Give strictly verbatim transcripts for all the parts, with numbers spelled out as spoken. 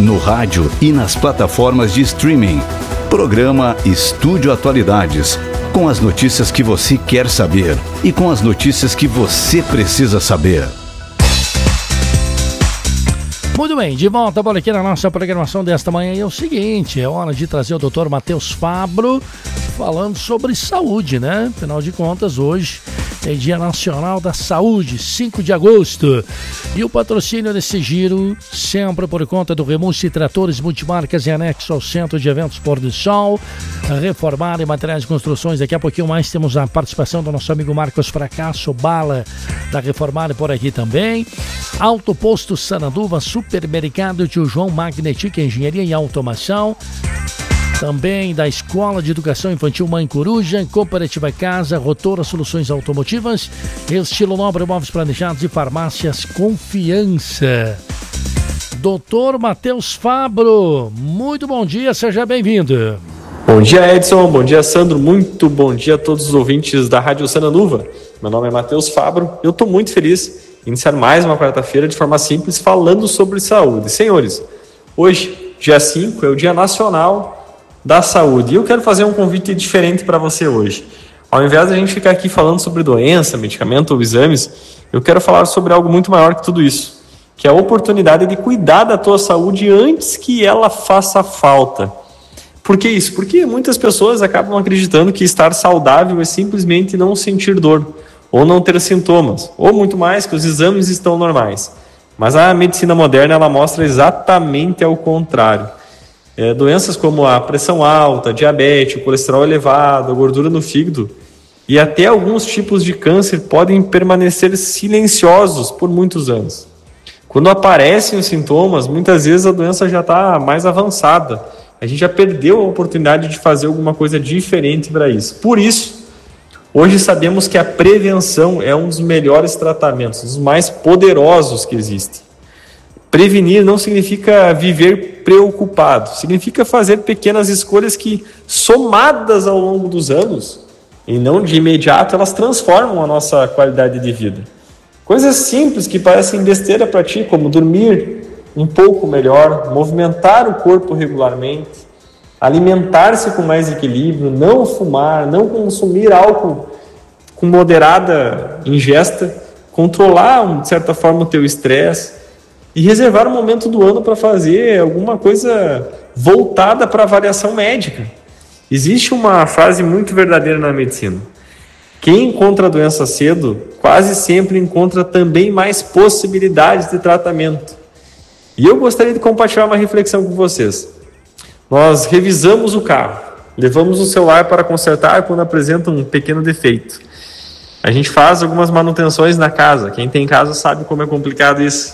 no rádio e nas plataformas de streaming. Programa Estúdio Atualidades, com as notícias que você quer saber e com as notícias que você precisa saber. Muito bem, de volta por aqui na nossa programação desta manhã. E é o seguinte, é hora de trazer o doutor Matheus Fabro falando sobre saúde, né? Afinal de contas, hoje é Dia Nacional da Saúde, cinco de agosto. E o patrocínio desse giro, sempre por conta do Remunci Tratores Multimarcas e anexo ao Centro de Eventos Pôr do Sol, Reformar e Materiais de Construções. Daqui a pouquinho mais temos a participação do nosso amigo Marcos Fracasso, Bala, da Reformar por aqui também. Alto Posto Sananduva, Supermercado Tio João, Magnetic Engenharia e Automação. Também da Escola de Educação Infantil Mãe Coruja, Cooperativa Casa, Rotora Soluções Automotivas, Estilo Nobre Móveis Planejados e Farmácias Confiança. doutor Matheus Fabro, muito bom dia, seja bem-vindo. Bom dia, Edson, bom dia, Sandro, muito bom dia a todos os ouvintes da Rádio Sananduva. Meu nome é Matheus Fabro e eu estou muito feliz em iniciar mais uma quarta-feira de forma simples falando sobre saúde. Senhores, hoje, dia cinco, é o Dia Nacional da Saúde. E eu quero fazer um convite diferente para você hoje. Ao invés de a gente ficar aqui falando sobre doença, medicamento ou exames, eu quero falar sobre algo muito maior que tudo isso, que é a oportunidade de cuidar da tua saúde antes que ela faça falta. Por que isso? Porque muitas pessoas acabam acreditando que estar saudável é simplesmente não sentir dor, ou não ter sintomas, ou muito mais, que os exames estão normais. Mas a medicina moderna ela mostra exatamente ao contrário. É, doenças como a pressão alta, diabetes, o colesterol elevado, a gordura no fígado e até alguns tipos de câncer podem permanecer silenciosos por muitos anos. Quando aparecem os sintomas, muitas vezes a doença já está mais avançada. A gente já perdeu a oportunidade de fazer alguma coisa diferente para isso. Por isso, hoje sabemos que a prevenção é um dos melhores tratamentos, os mais poderosos que existem. Prevenir não significa viver preocupado, significa fazer pequenas escolhas que, somadas ao longo dos anos, e não de imediato, elas transformam a nossa qualidade de vida. Coisas simples que parecem besteira para ti, como dormir um pouco melhor, movimentar o corpo regularmente, alimentar-se com mais equilíbrio, não fumar, não consumir álcool com moderada ingesta, controlar, de certa forma, o teu estresse, e reservar um momento do ano para fazer alguma coisa voltada para avaliação médica. Existe uma frase muito verdadeira na medicina. Quem encontra a doença cedo, quase sempre encontra também mais possibilidades de tratamento. E eu gostaria de compartilhar uma reflexão com vocês. Nós revisamos o carro, levamos o celular para consertar quando apresenta um pequeno defeito. A gente faz algumas manutenções na casa. Quem tem casa sabe como é complicado isso.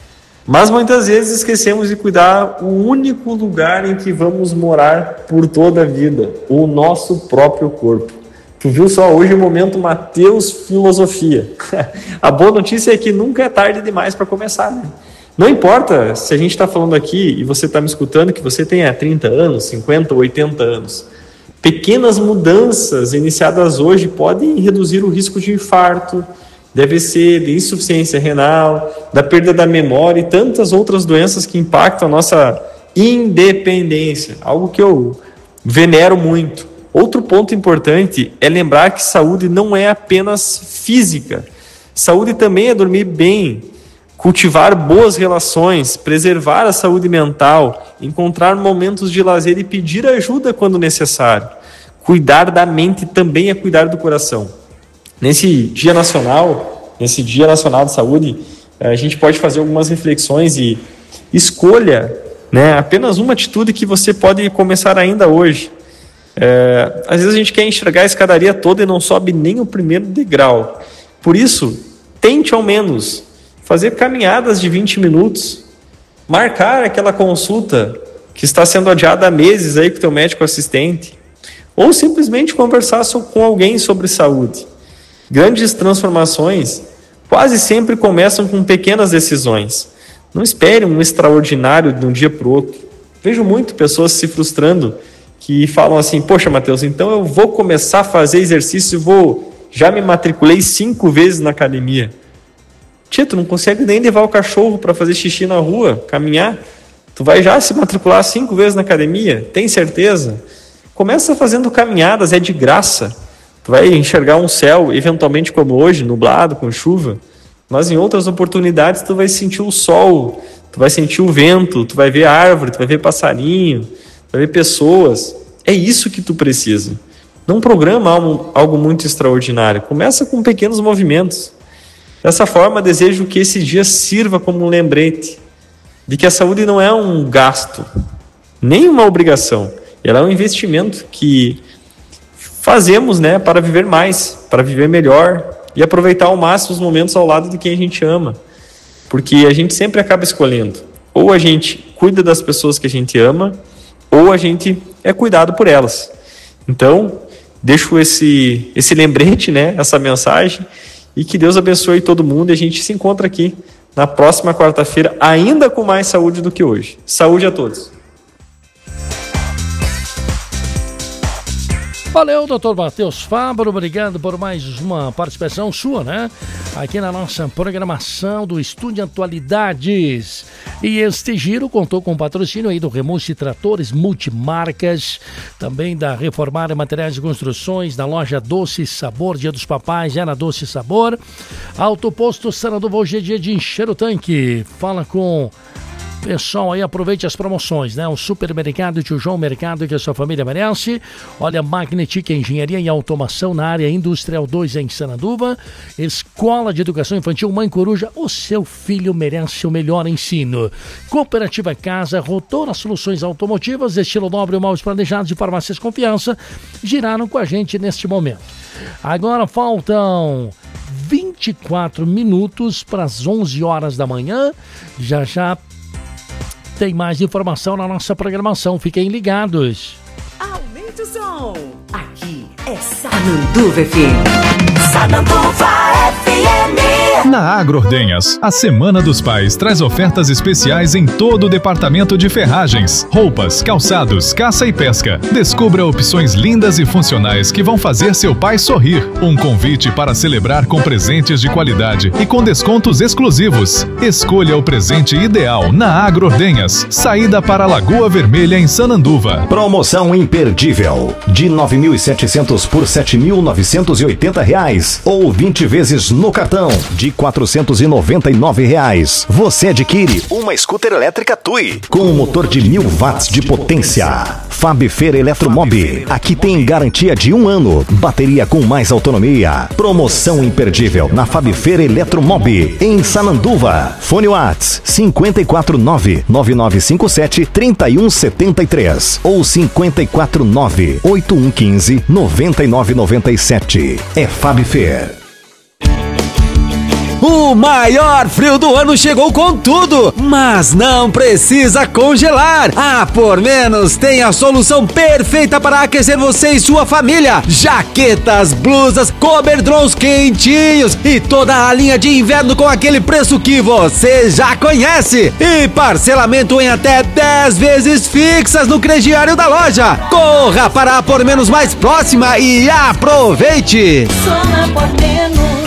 Mas muitas vezes esquecemos de cuidar o único lugar em que vamos morar por toda a vida, o nosso próprio corpo. Tu viu só hoje o momento Matheus Filosofia. A boa notícia é que nunca é tarde demais para começar, né? Não importa se a gente está falando aqui e você está me escutando que você tenha trinta anos, cinquenta ou oitenta anos. Pequenas mudanças iniciadas hoje podem reduzir o risco de infarto, D V C, de insuficiência renal, da perda da memória e tantas outras doenças que impactam a nossa independência, algo que eu venero muito. Outro ponto importante é lembrar que saúde não é apenas física. Saúde também é dormir bem, cultivar boas relações, preservar a saúde mental, encontrar momentos de lazer e pedir ajuda quando necessário. Cuidar da mente também é cuidar do coração. Nesse Dia Nacional, nesse Dia Nacional de Saúde, a gente pode fazer algumas reflexões e escolha, né, apenas uma atitude que você pode começar ainda hoje. É, às vezes a gente quer enxergar a escadaria toda e não sobe nem o primeiro degrau. Por isso, tente ao menos fazer caminhadas de vinte minutos, marcar aquela consulta que está sendo adiada há meses aí com o teu médico assistente, ou simplesmente conversar com alguém sobre saúde. Grandes transformações quase sempre começam com pequenas decisões. Não espere um extraordinário de um dia para o outro. Vejo muito pessoas se frustrando que falam assim, poxa, Matheus, então eu vou começar a fazer exercício, vou, já me matriculei cinco vezes na academia. Tia, tu não consegue nem levar o cachorro para fazer xixi na rua, caminhar? Tu vai já se matricular cinco vezes na academia? Tem certeza? Começa fazendo caminhadas, é de graça. Tu vai enxergar um céu, eventualmente como hoje, nublado, com chuva. Mas em outras oportunidades tu vai sentir o sol, tu vai sentir o vento, tu vai ver árvore, tu vai ver passarinho, tu vai ver pessoas. É isso que tu precisa. Não programa algo, algo muito extraordinário. Começa com pequenos movimentos. Dessa forma, desejo que esse dia sirva como um lembrete de que a saúde não é um gasto, nem uma obrigação. Ela é um investimento que fazemos, né, para viver mais, para viver melhor e aproveitar ao máximo os momentos ao lado de quem a gente ama. Porque a gente sempre acaba escolhendo. Ou a gente cuida das pessoas que a gente ama, ou a gente é cuidado por elas. Então, deixo esse, esse lembrete, né, essa mensagem, e que Deus abençoe todo mundo, e a gente se encontra aqui na próxima quarta-feira, ainda com mais saúde do que hoje. Saúde a todos! Valeu, doutor Matheus Fabro, obrigado por mais uma participação sua, né? Aqui na nossa programação do Estúdio Atualidades. E este giro contou com o patrocínio aí do Remonte Tratores Multimarcas, também da Reformar Materiais de Construções, da loja Doce Sabor, Dia dos Papais, é na Doce Sabor. Autoposto Sananduva, hoje é dia de encher o tanque. Fala com... Pessoal, aí aproveite as promoções, né? O Supermercado Tio João, mercado que a sua família merece. Olha, Magnetic Engenharia e Automação na área Industrial dois em Sananduva. Escola de Educação Infantil Mãe Coruja, o seu filho merece o melhor ensino. Cooperativa Casa, Rotora Soluções Automotivas, estilo nobre, móveis planejados e farmácias confiança, giraram com a gente neste momento. Agora faltam vinte e quatro minutos para as onze horas da manhã. Já já tem mais informação na nossa programação. Fiquem ligados. Aumente o som. Aqui é Sananduva F M. Sananduva F M. Na Agroordenhas, a Semana dos Pais traz ofertas especiais em todo o departamento de ferragens, roupas, calçados, caça e pesca. Descubra opções lindas e funcionais que vão fazer seu pai sorrir. Um convite para celebrar com presentes de qualidade e com descontos exclusivos. Escolha o presente ideal na Agroordenhas, saída para a Lagoa Vermelha em Sananduva. Promoção imperdível de nove mil e setecentos por sete mil novecentos e oitenta reais ou vinte vezes no cartão de quatrocentos e noventa e nove reais. Você adquire uma scooter elétrica Tui com um motor de mil watts de potência. Fabfer Eletromob. Aqui tem garantia de um ano, bateria com mais autonomia. Promoção imperdível na Fabfer Eletromob em Sananduva. Fone Whats cinco quatro nove, nove nove cinco sete, três um sete três ou cinco quatro nove, oito um um cinco, nove nove nove sete. É Fabfer. O maior frio do ano chegou com tudo, mas não precisa congelar. A Por Menos tem a solução perfeita para aquecer você e sua família. Jaquetas, blusas, coberdrons quentinhos e toda a linha de inverno com aquele preço que você já conhece. E parcelamento em até dez vezes fixas no crediário da loja. Corra para a Por Menos mais próxima e aproveite. Só na Por Menos.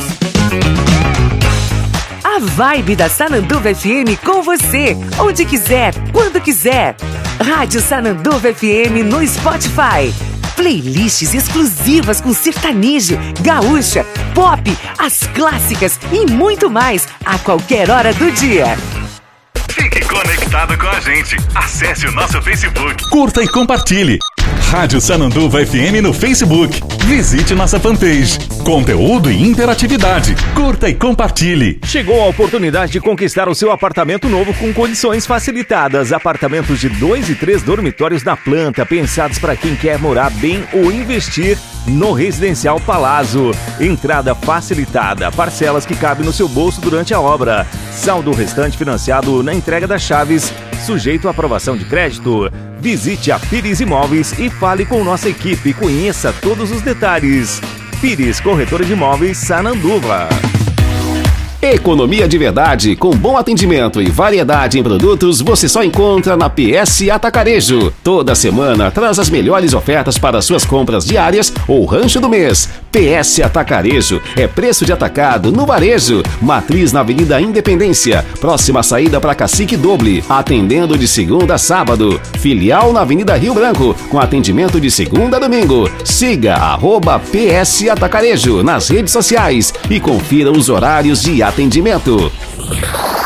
A vibe da Sananduva F M com você, onde quiser, quando quiser. Rádio Sananduva F M no Spotify. Playlists exclusivas com sertanejo, gaúcha, pop, as clássicas e muito mais a qualquer hora do dia. Fique conectado com a gente. Acesse o nosso Facebook. Curta e compartilhe. Rádio Sananduva F M no Facebook. Visite nossa fanpage. Conteúdo e interatividade. Curta e compartilhe. Chegou a oportunidade de conquistar o seu apartamento novo com condições facilitadas. Apartamentos de dois e três dormitórios na planta, pensados para quem quer morar bem ou investir no Residencial Palazzo. Entrada facilitada, parcelas que cabem no seu bolso durante a obra. Saldo restante financiado na entrega das chaves, sujeito à aprovação de crédito. Visite a Pires Imóveis e fale com nossa equipe. Conheça todos os detalhes. Pires, corretora de imóveis Sananduva. Economia de verdade, com bom atendimento e variedade em produtos, você só encontra na P S Atacarejo. Toda semana traz as melhores ofertas para suas compras diárias ou rancho do mês. P S Atacarejo é preço de atacado no varejo. Matriz na Avenida Independência, próxima saída para Cacique Doble, atendendo de segunda a sábado. Filial na Avenida Rio Branco, com atendimento de segunda a domingo. Siga arroba P S Atacarejo nas redes sociais e confira os horários de atendimento.